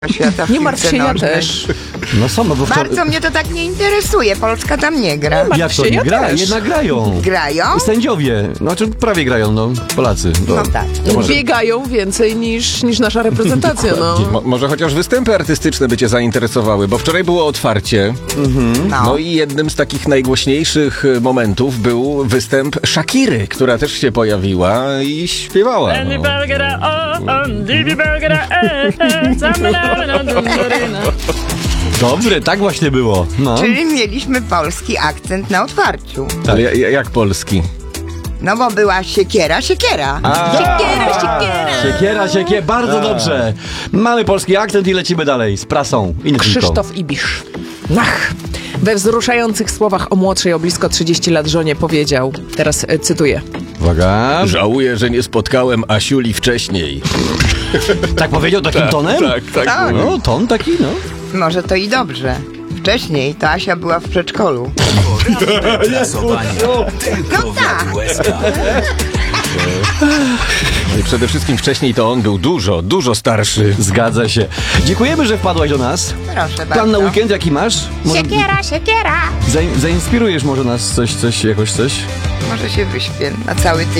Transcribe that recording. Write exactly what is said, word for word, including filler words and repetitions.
Świata w Nie martw się, ja nożnej. też. No są, no bo wczoraj... Bardzo mnie to tak nie interesuje. Polska tam nie gra. martw Jak to się, nie ja gra? też. Jednak grają. Grają? Sędziowie, znaczy prawie grają, no, Polacy. No. No tak. Biegają więcej niż, niż nasza reprezentacja, no. Mo- może chociaż występy artystyczne by cię zainteresowały, bo wczoraj było otwarcie. No. No i jednym z takich najgłośniejszych e, momentów był występ Shakiry, która też się pojawiła i śpiewała. And you No. better get a oh, and if you better get a eh, eh, something happened on the arena. Dobre, tak właśnie było. No. Czyli mieliśmy polski akcent na otwarciu. Ale ja- ja- jak polski? No bo była siekiera, siekiera. Siekiera, siekiera. Siekiera, siekiera, bardzo dobrze. Mamy polski akcent i lecimy dalej z prasą. I nie tylko. Krzysztof Ibisz. Ach. We wzruszających słowach o młodszej o blisko trzydzieści lat żonie powiedział, teraz e, cytuję: Uwaga. Żałuję, że nie spotkałem Asiuli wcześniej. Tak powiedział takim tonem? Tak, tak. Tak. No, ton taki, no. Może to i dobrze. Wcześniej to Asia była w przedszkolu. No tak. No i przede wszystkim wcześniej to on był dużo, dużo starszy. Zgadza się. Dziękujemy, że wpadłaś do nas. Proszę bardzo. Plan na weekend jaki masz? Może Siekiera, siekiera. zain- zainspirujesz może nas coś, coś, jakoś coś? Może się wyśpię na cały tydzień.